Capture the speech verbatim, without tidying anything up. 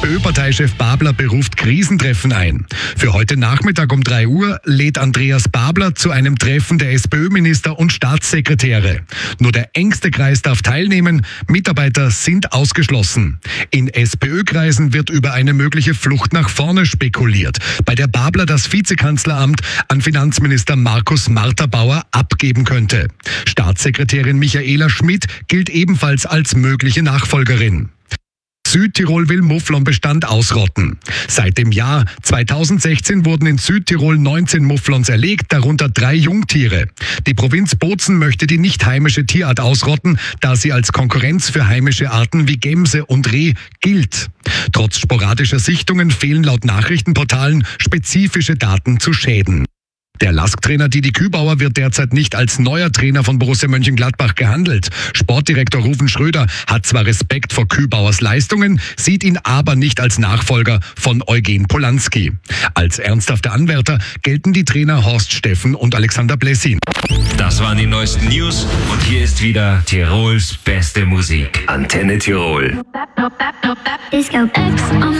SPÖ-Parteichef Babler beruft Krisentreffen ein. Für heute Nachmittag um drei Uhr lädt Andreas Babler zu einem Treffen der SPÖ-Minister und Staatssekretäre. Nur der engste Kreis darf teilnehmen, Mitarbeiter sind ausgeschlossen. In SPÖ-Kreisen wird über eine mögliche Flucht nach vorne spekuliert, bei der Babler das Vizekanzleramt an Finanzminister Markus Marterbauer abgeben könnte. Staatssekretärin Michaela Schmidt gilt ebenfalls als mögliche Nachfolgerin. Südtirol will Mufflonbestand ausrotten. Seit dem Jahr zweitausendsechzehn wurden in Südtirol neunzehn Mufflons erlegt, darunter drei Jungtiere. Die Provinz Bozen möchte die nicht heimische Tierart ausrotten, da sie als Konkurrenz für heimische Arten wie Gämse und Reh gilt. Trotz sporadischer Sichtungen fehlen laut Nachrichtenportalen spezifische Daten zu Schäden. Der L A S K-Trainer Didi Kübauer wird derzeit nicht als neuer Trainer von Borussia Mönchengladbach gehandelt. Sportdirektor Ruven Schröder hat zwar Respekt vor Kübauers Leistungen, sieht ihn aber nicht als Nachfolger von Eugen Polanski. Als ernsthafte Anwärter gelten die Trainer Horst Steffen und Alexander Blessin. Das waren die neuesten News und hier ist wieder Tirols beste Musik. Antenne Tirol. Disco X.